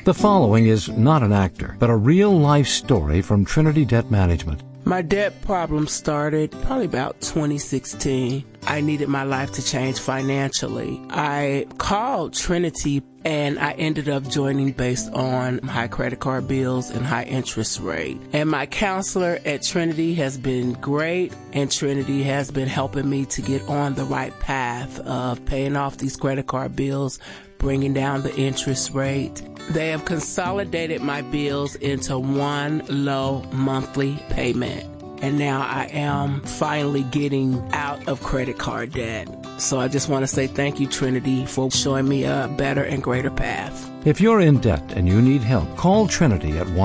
The following is not an actor, but a real-life story from Trinity Debt Management. My debt problem started probably about 2016. I needed my life to change financially. I called Trinity and I ended up joining based on high credit card bills and high interest rate. And my counselor at Trinity has been great, and Trinity has been helping me to get on the right path of paying off these credit card bills, bringing down the interest rate. They have consolidated my bills into one low monthly payment. And now I am finally getting out of credit card debt. So I just want to say thank you, Trinity, for showing me a better and greater path. If you're in debt and you need help, call Trinity at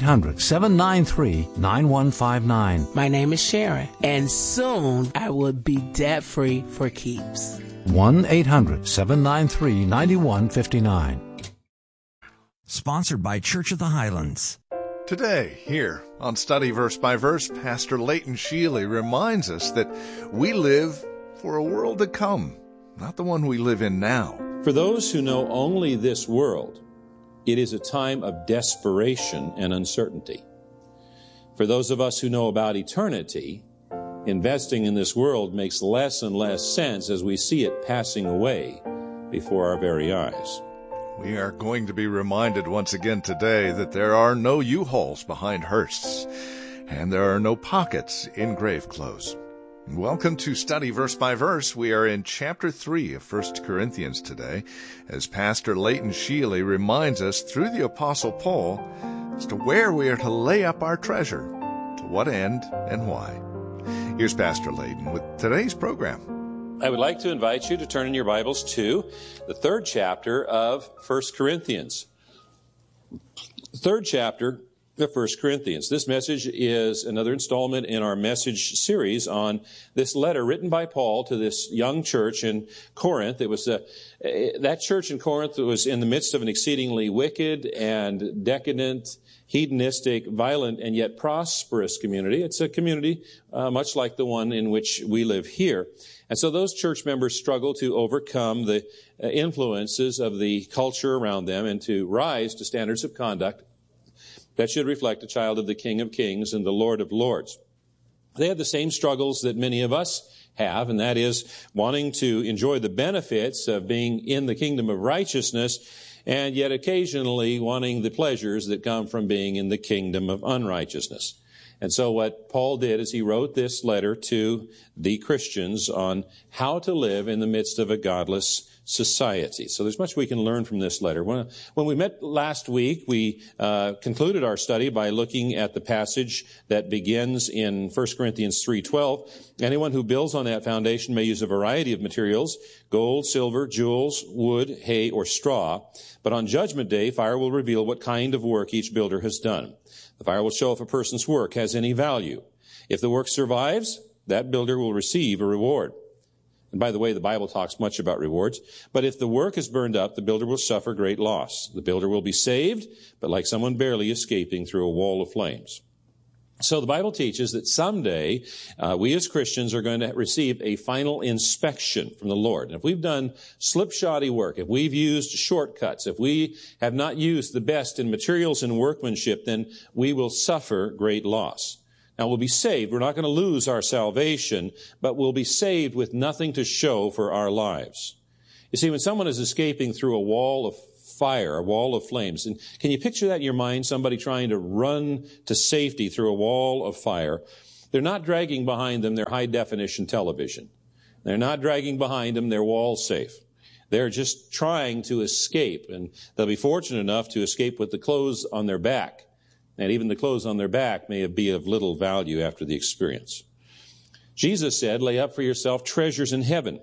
1-800-793-9159. My name is Sharon, and soon I will be debt-free for keeps. 1-800-793-9159. Sponsored by Church of the Highlands. Today, here on Study Verse by Verse, Pastor Leighton Sheely reminds us that we live for a world to come, not the one we live in now. For those who know only this world, it is a time of desperation and uncertainty. For those of us who know about eternity, investing in this world makes less and less sense as we see it passing away before our very eyes. We are going to be reminded once again today that there are no U-Hauls behind hearses, and there are no pockets in grave clothes. Welcome to Study Verse by Verse. We are in Chapter 3 of 1 Corinthians today, as Pastor Leighton Sheely reminds us through the Apostle Paul as to where we are to lay up our treasure, to what end, and why. Here's Pastor Leighton with today's program. I would like to invite you to turn in your Bibles to the third chapter of 1 Corinthians. The third chapter of 1 Corinthians. This message is another installment in our message series on this letter written by Paul to this young church in Corinth. It was that church in Corinth was in the midst of an exceedingly wicked and decadent, hedonistic, violent, and yet prosperous community. It's a community much like the one in which we live here. And so those church members struggle to overcome the influences of the culture around them and to rise to standards of conduct that should reflect a child of the King of Kings and the Lord of Lords. They have the same struggles that many of us have, and that is wanting to enjoy the benefits of being in the kingdom of righteousness, and yet occasionally wanting the pleasures that come from being in the kingdom of unrighteousness. And so what Paul did is he wrote this letter to the Christians on how to live in the midst of a godless society. So there's much we can learn from this letter. When we met last week, we concluded our study by looking at the passage that begins in 1 Corinthians 3:12. Anyone who builds on that foundation may use a variety of materials: gold, silver, jewels, wood, hay, or straw. But on Judgment Day, fire will reveal what kind of work each builder has done. The fire will show if a person's work has any value. If the work survives, that builder will receive a reward. And by the way, the Bible talks much about rewards. But if the work is burned up, the builder will suffer great loss. The builder will be saved, but like someone barely escaping through a wall of flames. So the Bible teaches that someday we as Christians are going to receive a final inspection from the Lord. And if we've done slipshoddy work, if we've used shortcuts, if we have not used the best in materials and workmanship, then we will suffer great loss. Now, we'll be saved. We're not going to lose our salvation, but we'll be saved with nothing to show for our lives. You see, when someone is escaping through a wall of fire, a wall of flames, and can you picture that in your mind, somebody trying to run to safety through a wall of fire? They're not dragging behind them their high-definition television. They're not dragging behind them their wall safe. They're just trying to escape, and they'll be fortunate enough to escape with the clothes on their back. And even the clothes on their back may be of little value after the experience. Jesus said, lay up for yourself treasures in heaven.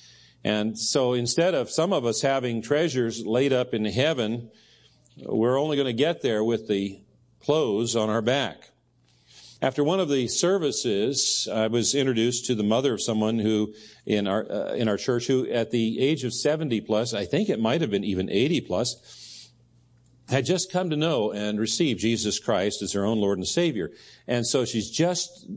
And so instead of some of us having treasures laid up in heaven, we're only going to get there with the clothes on our back. After one of the services, I was introduced to the mother of someone who in our church who at the age of 70 plus, I think it might have been even 80 plus, had just come to know and receive Jesus Christ as her own Lord and Savior. And so she's just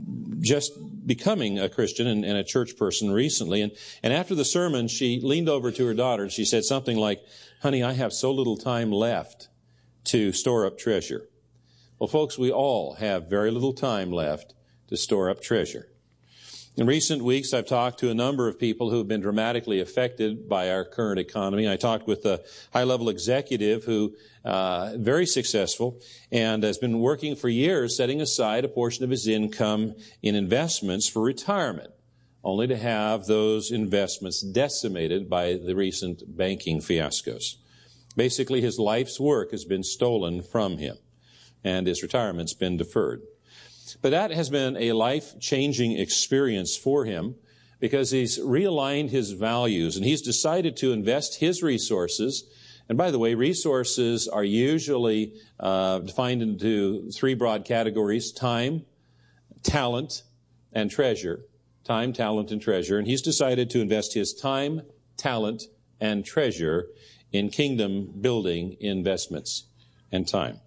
becoming a Christian and a church person recently. And after the sermon, she leaned over to her daughter and she said something like, "Honey, I have so little time left to store up treasure." Well, folks, we all have very little time left to store up treasure. In recent weeks, I've talked to a number of people who have been dramatically affected by our current economy. I talked with a high-level executive who, very successful, and has been working for years setting aside a portion of his income in investments for retirement, only to have those investments decimated by the recent banking fiascos. Basically, his life's work has been stolen from him, and his retirement's been deferred. But that has been a life-changing experience for him because he's realigned his values and he's decided to invest his resources. And by the way, resources are usually defined into three broad categories: time, talent, and treasure. Time, talent, and treasure. And he's decided to invest his time, talent, and treasure in kingdom-building investments and time.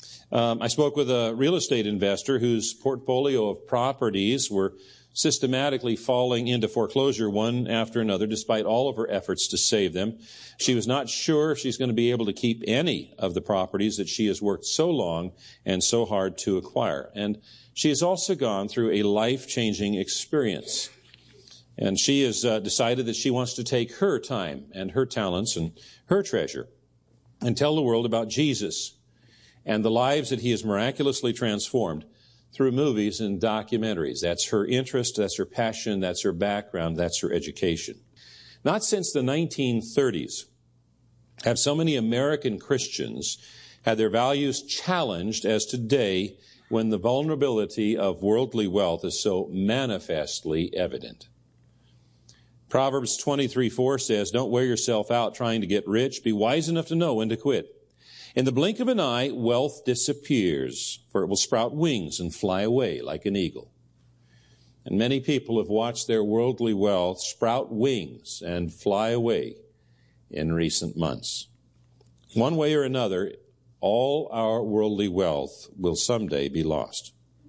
I spoke with a real estate investor whose portfolio of properties were systematically falling into foreclosure one after another, despite all of her efforts to save them. She was not sure if she's going to be able to keep any of the properties that she has worked so long and so hard to acquire. And she has also gone through a life-changing experience. And she has decided that she wants to take her time and her talents and her treasure and tell the world about Jesus and the lives that he has miraculously transformed through movies and documentaries. That's her interest, that's her passion, that's her background, that's her education. Not since the 1930s have so many American Christians had their values challenged as today, when the vulnerability of worldly wealth is so manifestly evident. Proverbs 23:4 says, "Don't wear yourself out trying to get rich. Be wise enough to know when to quit. In the blink of an eye, wealth disappears, for it will sprout wings and fly away like an eagle." And many people have watched their worldly wealth sprout wings and fly away in recent months. One way or another, all our worldly wealth will someday be lost.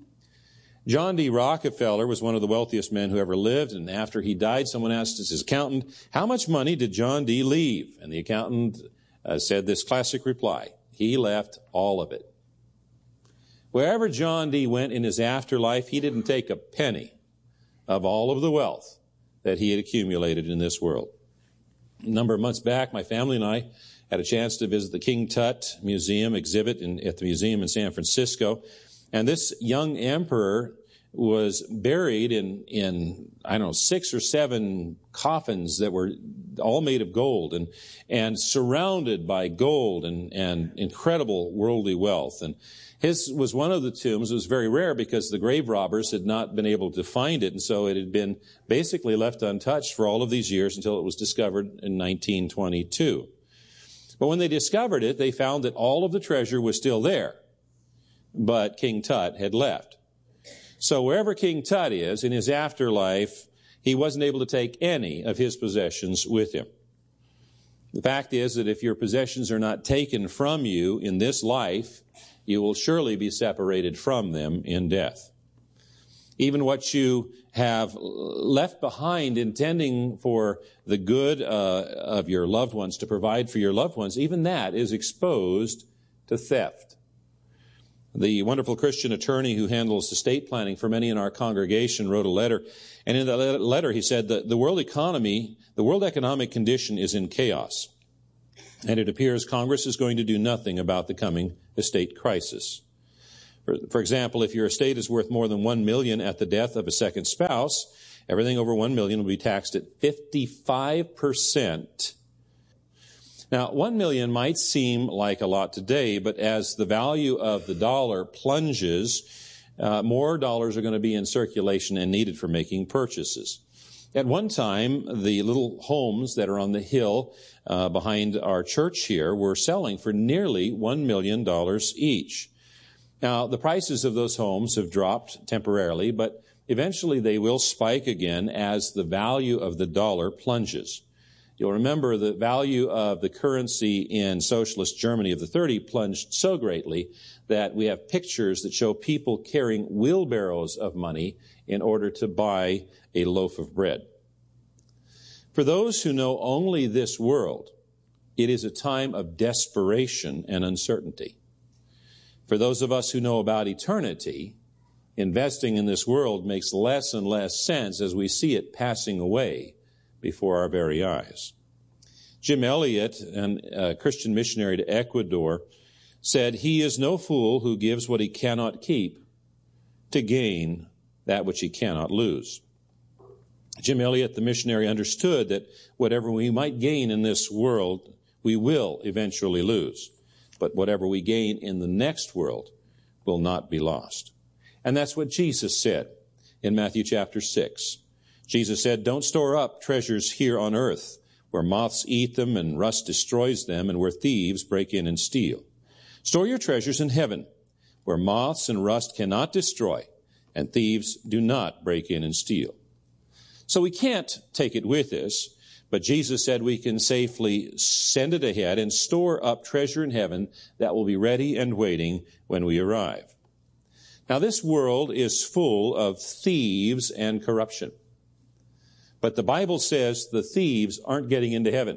John D. Rockefeller was one of the wealthiest men who ever lived, and after he died, someone asked his accountant, "How much money did John D. leave?" And the accountant said this classic reply: "He left all of it." Wherever John D. went in his afterlife, he didn't take a penny of all of the wealth that he had accumulated in this world. A number of months back, my family and I had a chance to visit the King Tut Museum exhibit at the museum in San Francisco. And this young emperor was buried in 6 or 7 coffins that were all made of gold and surrounded by gold and incredible worldly wealth. And his was one of the tombs. It was very rare because the grave robbers had not been able to find it. And so it had been basically left untouched for all of these years until it was discovered in 1922. But when they discovered it, they found that all of the treasure was still there, but King Tut had left. So wherever King Tut is in his afterlife, he wasn't able to take any of his possessions with him. The fact is that if your possessions are not taken from you in this life, you will surely be separated from them in death. Even what you have left behind intending for the good of your loved ones, to provide for your loved ones, even that is exposed to theft. The wonderful Christian attorney who handles estate planning for many in our congregation wrote a letter. And in that letter, he said that the world economic condition is in chaos. And it appears Congress is going to do nothing about the coming estate crisis. For example, if your estate is worth more than $1 million at the death of a second spouse, everything over $1 million will be taxed at 55%. Now, $1 million might seem like a lot today, but as the value of the dollar plunges, more dollars are going to be in circulation and needed for making purchases. At one time, the little homes that are on the hill behind our church here were selling for nearly $1 million each. Now, the prices of those homes have dropped temporarily, but eventually they will spike again as the value of the dollar plunges. You'll remember the value of the currency in socialist Germany of the 30s plunged so greatly that we have pictures that show people carrying wheelbarrows of money in order to buy a loaf of bread. For those who know only this world, it is a time of desperation and uncertainty. For those of us who know about eternity, investing in this world makes less and less sense as we see it passing away before our very eyes. Jim Elliot, a Christian missionary to Ecuador, said, "He is no fool who gives what he cannot keep to gain that which he cannot lose." Jim Elliot, the missionary, understood that whatever we might gain in this world, we will eventually lose. But whatever we gain in the next world will not be lost. And that's what Jesus said in Matthew chapter 6. Jesus said, "Don't store up treasures here on earth, where moths eat them and rust destroys them, and where thieves break in and steal. Store your treasures in heaven, where moths and rust cannot destroy, and thieves do not break in and steal." So we can't take it with us, but Jesus said we can safely send it ahead and store up treasure in heaven that will be ready and waiting when we arrive. Now, this world is full of thieves and corruption. But the Bible says the thieves aren't getting into heaven.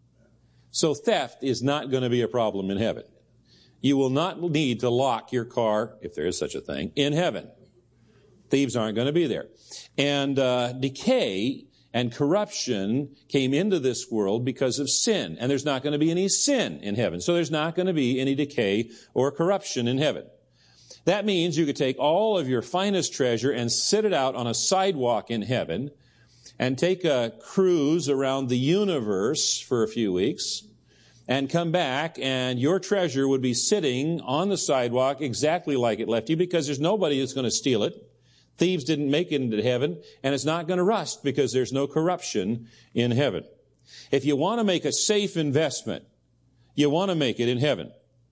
So theft is not going to be a problem in heaven. You will not need to lock your car, if there is such a thing, in heaven. Thieves aren't going to be there. And decay and corruption came into this world because of sin. And there's not going to be any sin in heaven. So there's not going to be any decay or corruption in heaven. That means you could take all of your finest treasure and sit it out on a sidewalk in heaven and take a cruise around the universe for a few weeks and come back, and your treasure would be sitting on the sidewalk exactly like it left you, because there's nobody that's going to steal it. Thieves didn't make it into heaven, and it's not going to rust because there's no corruption in heaven. If you want to make a safe investment, you want to make it in heaven.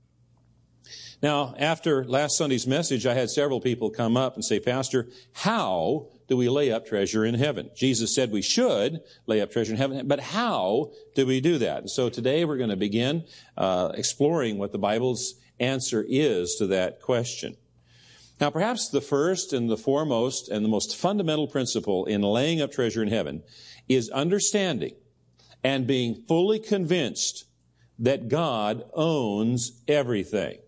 Now, after last Sunday's message, I had several people come up and say, "Pastor, how do we lay up treasure in heaven?" Jesus said we should lay up treasure in heaven, but how do we do that? And so today we're going to begin exploring what the Bible's answer is to that question. Now, perhaps the first and the foremost and the most fundamental principle in laying up treasure in heaven is understanding and being fully convinced that God owns everything,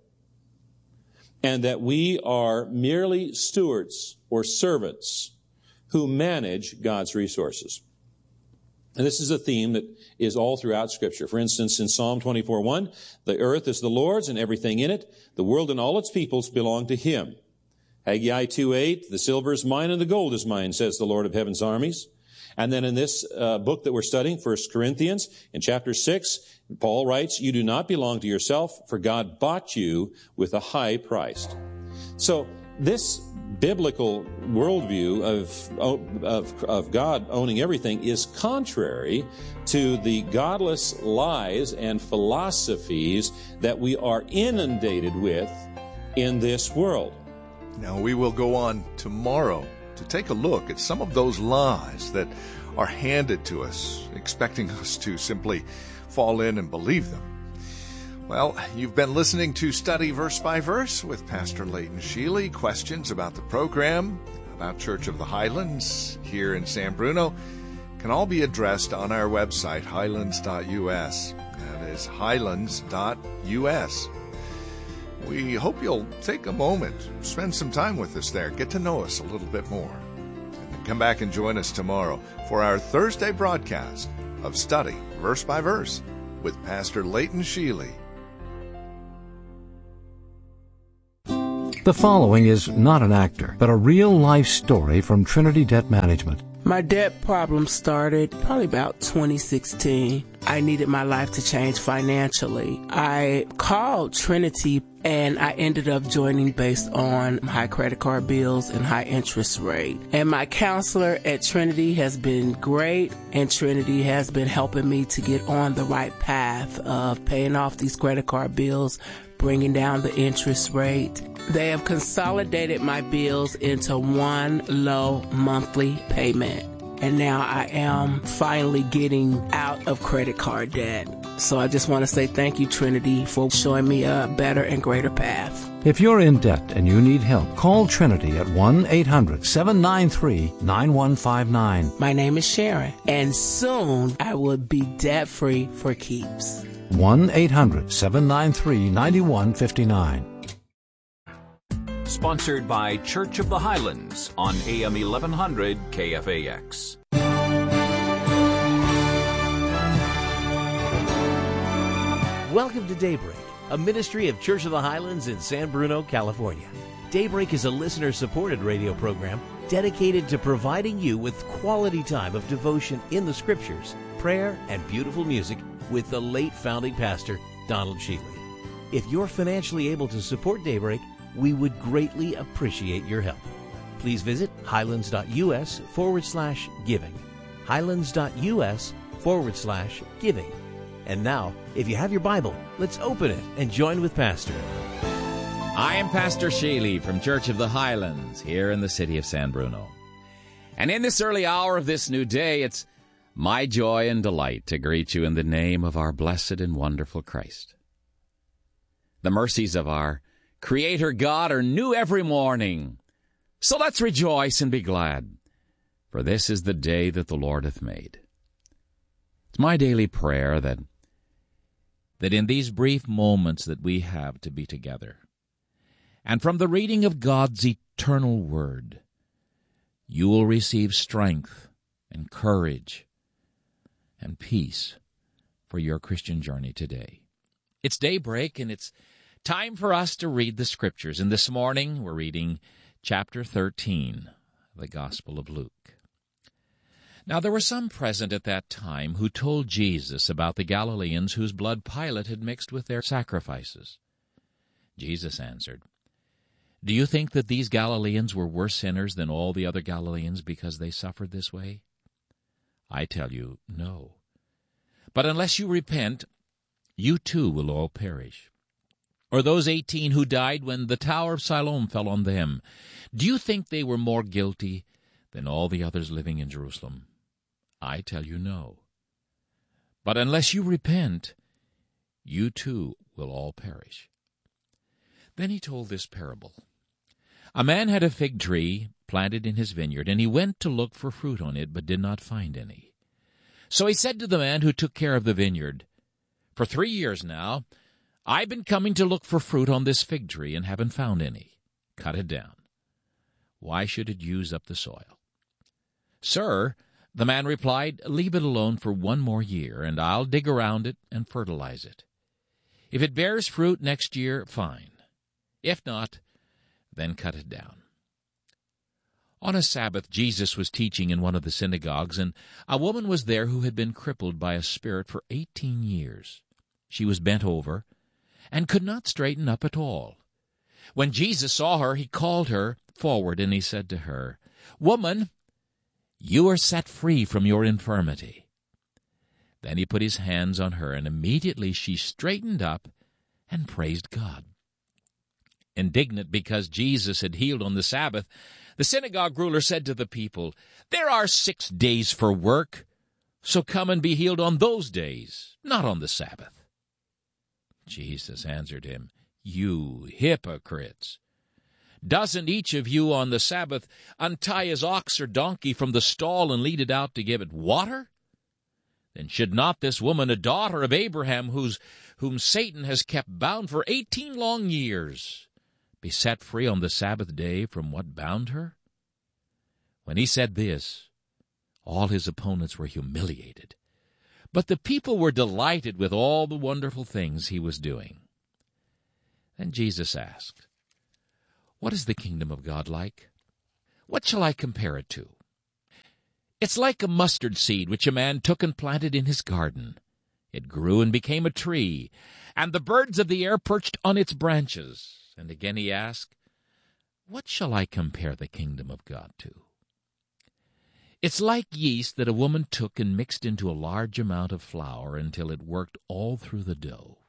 and that we are merely stewards or servants who manage God's resources. And this is a theme that is all throughout Scripture. For instance, in Psalm 24:1, "The earth is the Lord's and everything in it. The world and all its peoples belong to Him." Haggai 2:8, "The silver is mine and the gold is mine, says the Lord of heaven's armies." And then in this book that we're studying, 1 Corinthians, in chapter 6, Paul writes, "You do not belong to yourself, for God bought you with a high price." So this biblical worldview of God owning everything is contrary to the godless lies and philosophies that we are inundated with in this world. Now, we will go on tomorrow to take a look at some of those lies that are handed to us, expecting us to simply fall in and believe them. Well, you've been listening to Study Verse by Verse with Pastor Leighton Sheely. Questions about the program, about Church of the Highlands here in San Bruno, can all be addressed on our website, highlands.us. That is highlands.us. We hope you'll take a moment, spend some time with us there, get to know us a little bit more. And then come back and join us tomorrow for our Thursday broadcast of Study Verse by Verse with Pastor Leighton Sheely. The following is not an actor, but a real-life story from Trinity Debt Management. My debt problem started probably about 2016. I needed my life to change financially. I called Trinity and I ended up joining based on high credit card bills and high interest rate. And my counselor at Trinity has been great, and Trinity has been helping me to get on the right path of paying off these credit card bills, bringing down the interest rate. They have consolidated my bills into one low monthly payment. and now I am finally getting out of credit card debt. So I just want to say thank you, Trinity, for showing me a better and greater path. If you're in debt and you need help, call Trinity at 1-800-793-9159. My name is Sharon, and soon I will be debt-free for keeps. 1-800-793-9159. Sponsored by Church of the Highlands on AM 1100 KFAX. Welcome to Daybreak, a ministry of Church of the Highlands in San Bruno, California. Daybreak is a listener-supported radio program dedicated to providing you with quality time of devotion in the Scriptures, prayer, and beautiful music with the late founding pastor, Donald Shealy. If you're financially able to support Daybreak, we would greatly appreciate your help. Please visit highlands.us/giving. highlands.us/giving. And now, if you have your Bible, let's open it and join with Pastor. I am Pastor Shealy from Church of the Highlands here in the city of San Bruno. And in this early hour of this new day, it's my joy and delight to greet you in the name of our blessed and wonderful Christ. The mercies of our Creator God are new every morning. So let's rejoice and be glad, for this is the day that the Lord hath made. It's my daily prayer that in these brief moments that we have to be together, and from the reading of God's eternal Word, you will receive strength and courage and peace for your Christian journey today. It's daybreak, and it's time for us to read the Scriptures. And this morning we're reading chapter 13 of the Gospel of Luke. Now there were some present at that time who told Jesus about the Galileans whose blood Pilate had mixed with their sacrifices. Jesus answered, "Do you think that these Galileans were worse sinners than all the other Galileans because they suffered this way? I tell you, no. But unless you repent, you too will all perish. Or those 18 who died when the Tower of Siloam fell on them, do you think they were more guilty than all the others living in Jerusalem? I tell you, no. But unless you repent, you too will all perish." Then he told this parable. A man had a fig tree planted in his vineyard, and he went to look for fruit on it, but did not find any. So he said to the man who took care of the vineyard, "For 3 years now, I've been coming to look for fruit on this fig tree and haven't found any. Cut it down. Why should it use up the soil?" "Sir," the man replied, "leave it alone for 1 more year, and I'll dig around it and fertilize it. If it bears fruit next year, fine. If not, then cut it down." On a Sabbath, Jesus was teaching in one of the synagogues, and a woman was there who had been crippled by a spirit for 18 years. She was bent over and could not straighten up at all. When Jesus saw her, he called her forward, and he said to her, "Woman, you are set free from your infirmity." Then he put his hands on her, and immediately she straightened up and praised God. Indignant because Jesus had healed on the Sabbath, the synagogue ruler said to the people, "There are 6 days for work, so come and be healed on those days, not on the Sabbath." Jesus answered him, "You hypocrites! Doesn't each of you on the Sabbath untie his ox or donkey from the stall and lead it out to give it water? Then should not this woman, a daughter of Abraham, whom Satan has kept bound for 18 long years, be set free on the Sabbath day from what bound her?" When he said this, all his opponents were humiliated, but the people were delighted with all the wonderful things he was doing. Then Jesus asked, "What is the kingdom of God like? What shall I compare it to? It's like a mustard seed which a man took and planted in his garden. It grew and became a tree, and the birds of the air perched on its branches." And again he asked, "What shall I compare the kingdom of God to? It's like yeast that a woman took and mixed into a large amount of flour until it worked all through the dough."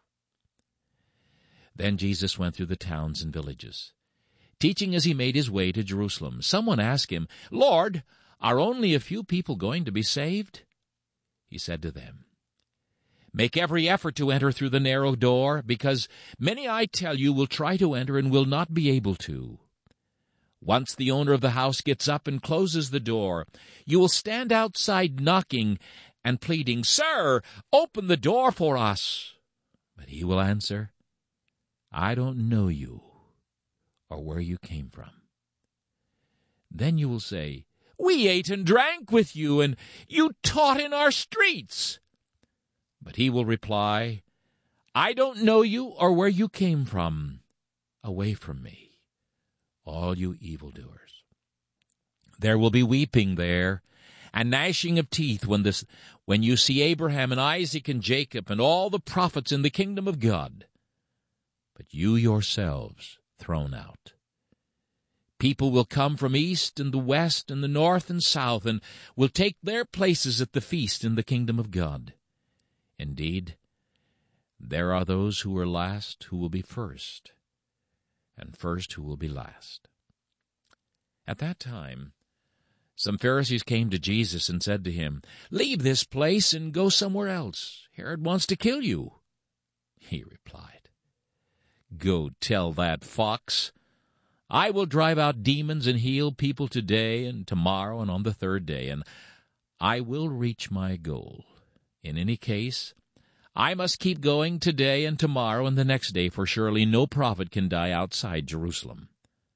Then Jesus went through the towns and villages, teaching as he made his way to Jerusalem. Someone asked him, "Lord, Are only a few people going to be saved?" He said to them, "Make every effort to enter through the narrow door, because many, I tell you, will try to enter and will not be able to. Once the owner of the house gets up and closes the door, you will stand outside knocking and pleading, 'Sir, open the door for us.' But he will answer, 'I don't know you or where you came from.' Then you will say, 'We ate and drank with you, and you taught in our streets.' But he will reply, 'I don't know you or where you came from. Away from me, all you evildoers.' There will be weeping there, and gnashing of teeth when you see Abraham and Isaac and Jacob and all the prophets in the kingdom of God, but you yourselves thrown out. People will come from east and the west and the north and south, and will take their places at the feast in the kingdom of God. Indeed, there are those who are last who will be first, and first who will be last." At that time, some Pharisees came to Jesus and said to him, "Leave this place and go somewhere else. Herod wants to kill you." He replied, "Go tell that fox. I will drive out demons and heal people today and tomorrow and on the third day, and I will reach my goal. In any case, I must keep going today and tomorrow and the next day, for surely no prophet can die outside Jerusalem.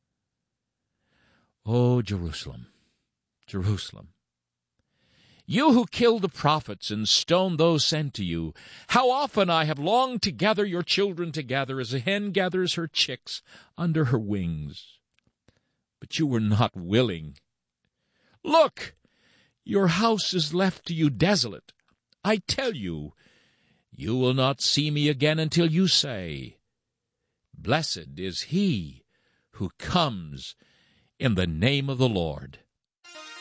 O Jerusalem, Jerusalem, you who kill the prophets and stone those sent to you, how often I have longed to gather your children together as a hen gathers her chicks under her wings. But you were not willing. Look, your house is left to you desolate. I tell you, you will not see me again until you say, 'Blessed is he who comes in the name of the Lord.'"